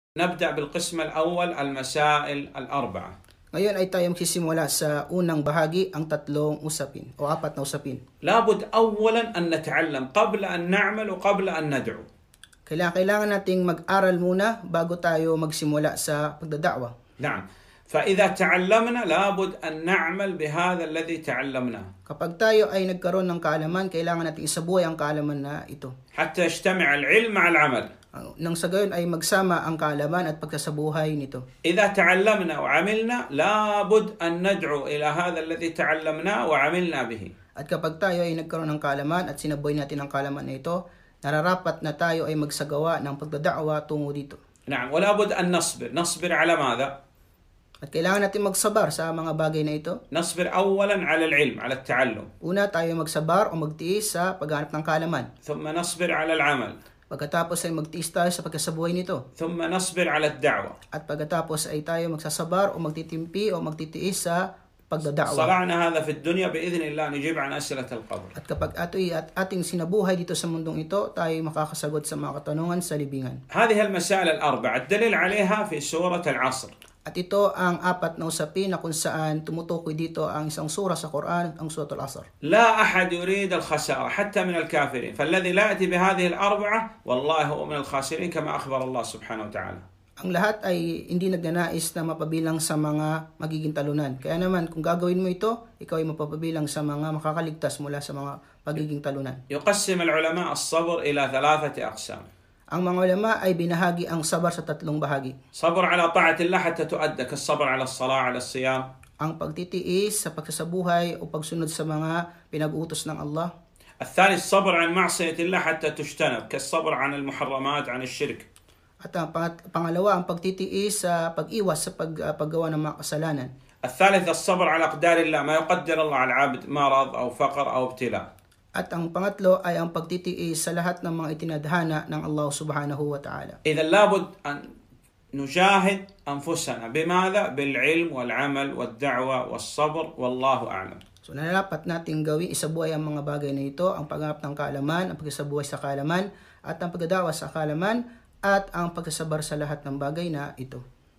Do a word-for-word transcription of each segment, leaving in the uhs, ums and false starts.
نبدأ بالقسم الأول المسائل الأربعة. Ngayon ay tayo magsisimula sa unang bahagi, ang tatlong usapin o apat na usapin. لابد أولا أن نتعلم قبل أن نعمل وقبل أن ندعو. Kailangan, kailangan nating mag-aral muna bago tayo magsimula sa pagdadakwa. نعم. فإذا تعلمنا لابد أن نعمل بهذا الذي تعلمناه. Kapag tayo ay nagkaroon ng kaalaman, kailangan nating isabuhay ang kaalaman na ito. حتى يجتمع العلم مع العمل. Nang sa gayon ay magsama ang kaalaman at pagkasabuhay nito. إذا تعلمنا وعملنا لابد أن ندعو إلى هذا الذي تعلمناه وعملنا به. At kapag tayo ay nagkaroon ng kaalaman at sinabuhay natin ang kaalaman na ito, nararapat na tayo ay magsagawa ng pagdadakwa tungo dito. نعم. ولا بد أن نصبر. نصبر على ماذا؟ At kailangan natin magsabar sa mga bagay na ito. نصبر أولا على العلم، على التعلم. Una, tayo magsabar o magtiis sa paghanap ng kaalaman. ثم نصبر على العمل. Pagkatapos ay magtiis tayo sa pagkasabuhay nito. ثم نصبر على الدعوة. At pagkatapos ay tayo magsasabar o magtitimpi o magtitiis sa pagdadakwa. صلعنا هذا في الدنيا بإذن الله نجيب عن أسئلة القبر. At kapag ato'y at ating sinabuhay dito sa mundong ito, tayo makakasagot sa mga katanungan sa libingan. هذه المسائل الأربعة الدليل عليها في سورة العصر. At ito ang apat na usapin na kung saan tumutukoy dito ang isang sura sa Quran, ang Suratul Asr. لا أحد يريد الخسارة حتى من الكافرين، فالذي لا يأتي بهذه الأربعة والله هو من الخاسرين كما أخبر الله سبحانه وتعالى. Ang lahat ay hindi nagnanais na mapabilang sa mga magiging talunan. Kaya naman kung gagawin mo ito, ikaw ay mapapabilang sa mga makakaligtas mula sa mga pagiging talunan. يقسم العلماء الصبر إلى ثلاثة أقسام. Ang mga ulama ay binahagi ang sabar sa tatlong bahagi. صبر على طاعة الله حتى تؤدى كالصبر على الصلاة على الصيام. Ang pagtitiis sa pagsasabuhay o pagsunod sa mga pinag-utos ng Allah. الثالث صبر عن معصية الله حتى تجتنب كالصبر عن المحرمات عن الشرك. At ang pangat- pangalawa, ang pagtitiis sa pag-iwas sa pag, uh, paggawa ng mga kasalanan. الثالث الصبر على أقدار الله ما يقدر الله على العبد مرض أو فقر أو ابتلاء. At ang pangatlo ay ang pagtitiis sa lahat ng mga itinadhana ng Allah subhanahu wa ta'ala. إذا لابد أن نجاهد أنفسنا بماذا؟ بالعلم والعمل والدعوة والصبر والله أعلم. So nalalapat nating gawin, isabuhay ang mga bagay na ito, ang paghanap ng kaalaman, ang pagsasabuhay sa kaalaman, at ang pagdadawa sa kaalaman, at ang pagsasabar sa lahat ng bagay na ito.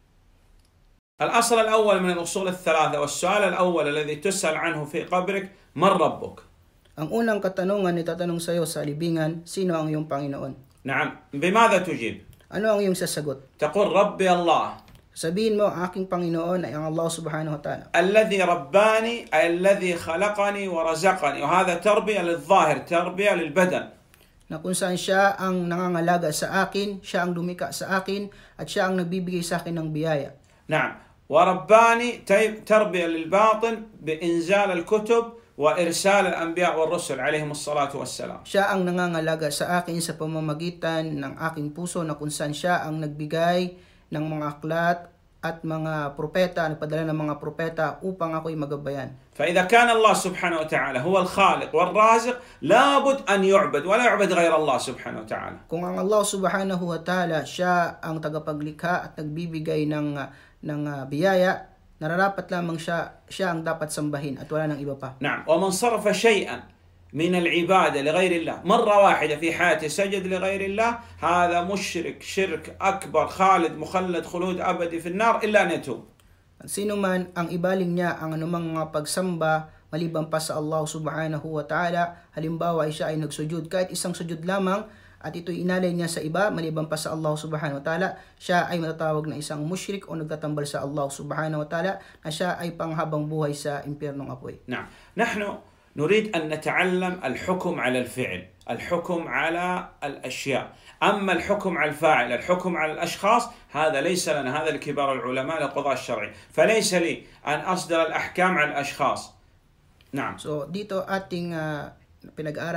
الأصل الأول من الأصول الثلاثة والسؤال الأول الذي تسأل عنه في قبرك من ربك؟ Ang unang katanungan na itatanong sa iyo sa libingan, sino ang iyong Panginoon? نعم. بماذا تجيب؟ Ano ang iyong sasagot? تقول ربي الله. Sabihin mo, ang aking Panginoon ay ang Allah subhanahu wa ta'ala. الذي رباني أي الذي خلقني ورزقني، وهذا تربية للظاهر تربية للبدن. Na kung saan siya ang nangangalaga sa akin, siya ang lumika sa akin, at siya ang nagbibigay sa akin ng biyaya. نعم. ورباني تربية للباطن بإنزال الكتب وإرسال الأنبياء والرسل عليهم الصلاة والسلام. Siya ang nangangalaga sa akin sa pamamagitan ng aking puso na kung saan siya ang nagbigay ng mga aklat at mga propeta, nagpadala ng mga propeta upang ako'y magabayan. فإذا كان الله سبحانه وتعالى هو الخالق والرازق لابد أن يعبد ولا يعبد غير الله سبحانه وتعالى. Kung ang Allah subhanahu wa ta'ala siya ang tagapaglikha at nagbibigay ng ng uh, biyaya, nararapat lamang siya siya ang dapat sambahin at wala nang iba pa. نعم. ومن صرف شيئا من العبادة لغير الله مرة واحدة في حياته سجد لغير الله هذا مشرك شرك أكبر خالد مخلد خلود أبدي في النار إلا أن يتوب. Sino man ang ibaling niya ang anumang mga pagsamba maliban pa sa Allah subhanahu wa ta'ala, halimbawa ay siya ay nagsujud kahit isang sujud lamang at ito'y inalay niya sa iba maliban pa sa Allah subhanahu wa ta'ala, siya ay matatawag na isang mushrik o nagtatambal sa Allah subhanahu wa ta'ala na siya ay panghabang buhay sa impyernong apoy. نعم. نحن نريد أن نتعلم الحكم على الفعل، الحكم على الأشياء. أما الحكم على الفاعل، الحكم على الأشخاص، هذا ليس لنا، هذا لكبار العلماء للقضاء الشرعي، فليس لي أن أصدر الأحكام على الأشخاص. نعم. So dito ating uh, pinag-aaral